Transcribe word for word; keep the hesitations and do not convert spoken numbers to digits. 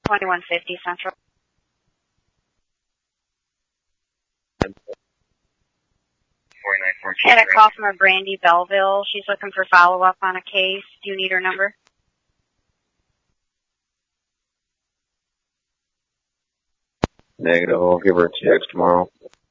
twenty-one fifty Central. I had a call from a Brandy Belleville. She's looking for follow-up on a case. Do you need her number? Negative. I'll give her a text tomorrow.